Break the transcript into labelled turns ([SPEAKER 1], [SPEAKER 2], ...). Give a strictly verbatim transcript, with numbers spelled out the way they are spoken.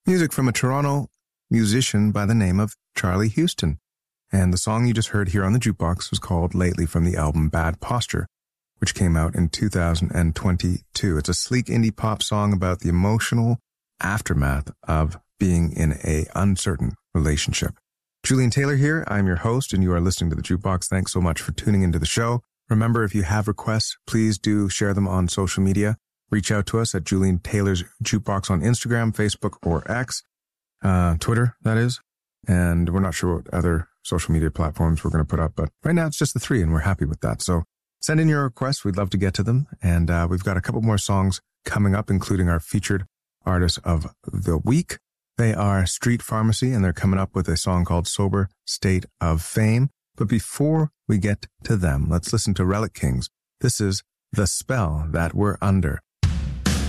[SPEAKER 1] Music from a Toronto musician by the name of Charlie Houston. And the song you just heard here on the jukebox was called Lately from the album Bad Posture, which came out in two thousand twenty-two. It's a sleek indie pop song about the emotional aftermath of being in a uncertain relationship. Julian Taylor here. I'm your host, and you are listening to The Jukebox. Thanks so much for tuning into the show. Remember, if you have requests, please do share them on social media. Reach out to us at Julian Taylor's Jukebox on Instagram, Facebook, or X, uh, Twitter, that is. And we're not sure what other social media platforms we're going to put up, but right now it's just the three, and we're happy with that. So send in your requests. We'd love to get to them. And uh, we've got a couple more songs coming up, including our featured artist of the week. They are Street Pharmacy, and they're coming up with a song called Sober State of Fame. But before we get to them, let's listen to Relic Kings. This is The Spell That We're Under.